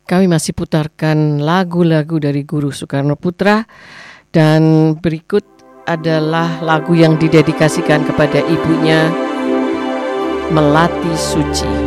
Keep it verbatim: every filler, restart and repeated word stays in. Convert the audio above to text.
Kami masih putarkan lagu-lagu dari Guru Soekarno Putra, dan berikut adalah lagu yang didedikasikan kepada ibunya, Melati Suci.